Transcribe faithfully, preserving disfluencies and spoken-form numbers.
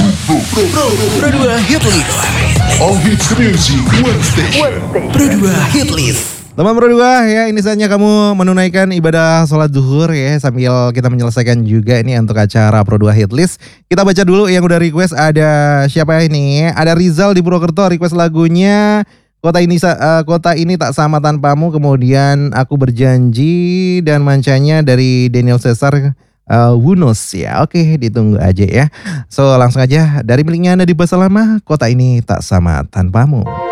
Pro, Pro dua Hit List. All hits music, one station. Pro dua Hit List. Teman Pro dua ya, ini saatnya kamu menunaikan ibadah sholat zuhur ya, sambil kita menyelesaikan juga ini untuk acara Pro dua Hit List. Kita baca dulu yang udah request, ada siapa ini? Ada Rizal di Purwokerto request lagunya Kota ini uh, kota ini tak sama tanpamu, kemudian Aku Berjanji, dan mancanya dari Daniel Caesar uh, Wunos ya. Oke, ditunggu aja ya. So langsung aja dari miliknya Anda di Bahasa Lama, Kota Ini Tak Sama Tanpamu.